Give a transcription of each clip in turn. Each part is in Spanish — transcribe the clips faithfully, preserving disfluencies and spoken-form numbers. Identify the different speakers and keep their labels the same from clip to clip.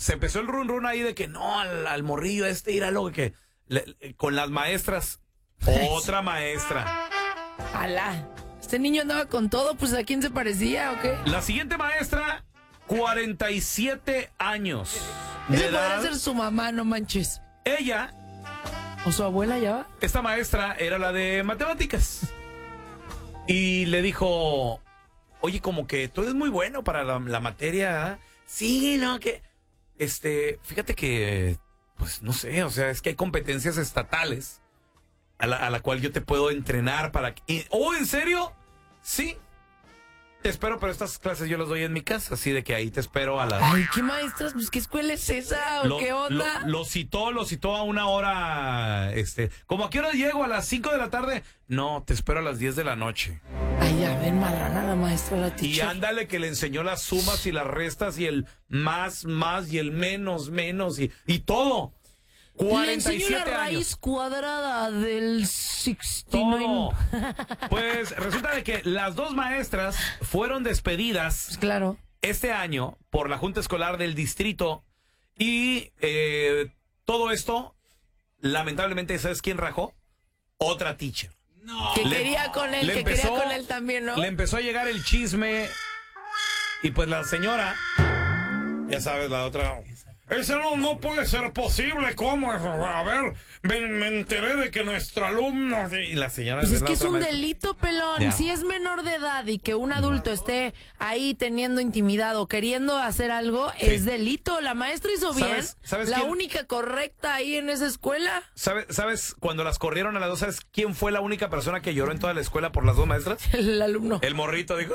Speaker 1: se empezó el run run ahí de que no, al, al morrillo este ir a lo que le, le, con las maestras, otra maestra.
Speaker 2: Alá, este niño andaba con todo, pues ¿a quién se parecía o qué?
Speaker 1: La siguiente maestra, cuarenta y siete años de
Speaker 2: Ese
Speaker 1: edad.
Speaker 2: podría ser su mamá, no manches.
Speaker 1: Ella,
Speaker 2: ¿O su abuela ya va?
Speaker 1: esta maestra era la de matemáticas. Y le dijo, oye, como que tú eres muy bueno para la, la materia. ¿Eh? Sí, no, que... Este, fíjate que, pues no sé, o sea, es que hay competencias estatales a la, a la cual yo te puedo entrenar para... que, oh, ¿en serio? Sí. Te espero, pero estas clases yo las doy en mi casa, así de que ahí te espero a las...
Speaker 2: Ay, ¿qué maestras? Pues, ¿qué escuela es esa? ¿O
Speaker 1: Lo,
Speaker 2: qué onda?
Speaker 1: Lo, lo citó, lo citó a una hora, este... ¿Cómo a qué hora llego? ¿A las cinco de la tarde? No, te espero a las diez de la noche.
Speaker 2: Ay, ya ven, marrana la maestra, la
Speaker 1: Y
Speaker 2: teacher.
Speaker 1: ándale que le enseñó las sumas y las restas y el más, más y el menos, menos y, y todo.
Speaker 2: Le
Speaker 1: cuarenta y
Speaker 2: enseñó la
Speaker 1: siete
Speaker 2: raíz
Speaker 1: años.
Speaker 2: cuadrada del sesenta y nueve.
Speaker 1: Todo. Pues resulta de que las dos maestras fueron despedidas
Speaker 2: Pues claro.
Speaker 1: este año por la Junta Escolar del Distrito y eh, todo esto, lamentablemente, ¿sabes quién rajó? Otra teacher.
Speaker 3: No.
Speaker 2: Que
Speaker 1: Le-
Speaker 2: quería con él,
Speaker 1: le
Speaker 2: que
Speaker 1: empezó-
Speaker 2: quería con él también, ¿no?
Speaker 1: Le empezó a llegar el chisme y pues la señora, ya sabes, la otra... Eso no, no puede ser posible, ¿cómo? A ver, me, me enteré de que nuestro alumno... Y la señora...
Speaker 2: Pues es
Speaker 1: la
Speaker 2: que es
Speaker 1: otra
Speaker 2: un
Speaker 1: maestra,
Speaker 2: delito, pelón.
Speaker 1: Ya.
Speaker 2: Si es menor de edad y que un adulto esté ahí teniendo intimidad o queriendo hacer algo,
Speaker 1: Sí.
Speaker 2: es delito. La maestra hizo bien.
Speaker 1: ¿Sabes- sabes
Speaker 2: la
Speaker 1: quién? única
Speaker 2: única correcta ahí en esa escuela.
Speaker 1: ¿Sabes, ¿Sabes cuando las corrieron a las dos? ¿Sabes quién fue la única persona que lloró en toda la escuela por las dos maestras?
Speaker 2: El alumno.
Speaker 1: El morrito dijo,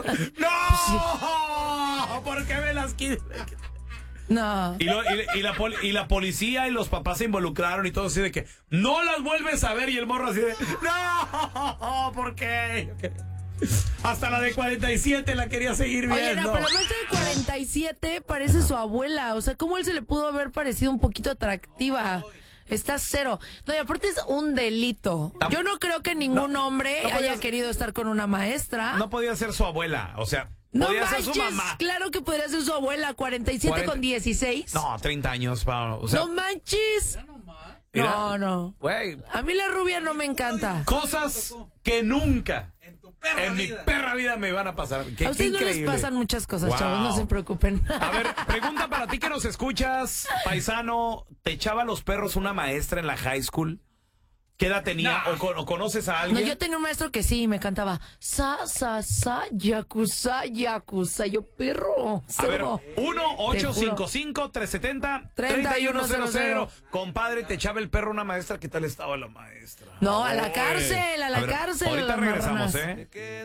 Speaker 1: ¡no! ¿Por qué me las quise?
Speaker 2: No.
Speaker 1: Y, lo- y- y la poli- y la policía y los papás se involucraron y todo así de que no las vuelves a ver y el morro así de ¡no! ¿Por qué? Hasta la de cuarenta y siete la quería seguir
Speaker 2: Oye,
Speaker 1: viendo.
Speaker 2: no, pero la maestra de cuarenta y siete parece su abuela. O sea, ¿cómo él se le pudo haber parecido un poquito atractiva? Está cero. No, y aparte es un delito.
Speaker 1: Tam-
Speaker 2: Yo no creo que ningún
Speaker 1: No,
Speaker 2: hombre
Speaker 1: no podías-
Speaker 2: haya querido estar con una maestra.
Speaker 1: No podía ser su abuela, o sea,
Speaker 2: No
Speaker 1: podía
Speaker 2: manches,
Speaker 1: ser su mamá.
Speaker 2: claro que podría ser su abuela, cuarenta y siete
Speaker 1: cuarenta
Speaker 2: con dieciséis.
Speaker 1: No, treinta años, pa, o sea,
Speaker 2: No manches.
Speaker 1: mira,
Speaker 2: No, no.
Speaker 1: güey,
Speaker 2: A mí la rubia no me encanta.
Speaker 1: cosas que nunca
Speaker 3: En tu perra
Speaker 1: en mi
Speaker 3: vida.
Speaker 1: perra vida me van a pasar. Qué,
Speaker 2: A
Speaker 1: qué
Speaker 2: ustedes no les
Speaker 1: increíble.
Speaker 2: pasan muchas cosas,
Speaker 1: Wow.
Speaker 2: chavos, no se preocupen.
Speaker 1: A ver, pregunta para ti que nos escuchas, paisano, ¿te echaba los perros una maestra en la high school? ¿Qué edad tenía?
Speaker 3: No.
Speaker 1: ¿O, con- o conoces a
Speaker 2: No,
Speaker 1: alguien?
Speaker 2: yo tenía un maestro que sí, me cantaba sa, sa, sa, yakuza, yakuza, yo perro.
Speaker 1: A ver,
Speaker 2: cerdo.
Speaker 1: uno ocho cinco cinco, tres siete cero, tres uno cero cero. Compadre, te echaba el perro una maestra. ¿Qué tal estaba la maestra?
Speaker 2: No, a la
Speaker 1: Oy.
Speaker 2: cárcel, a la
Speaker 1: ver,
Speaker 2: cárcel,
Speaker 1: Ahorita
Speaker 2: las
Speaker 1: regresamos,
Speaker 2: marranas.
Speaker 1: ¿eh?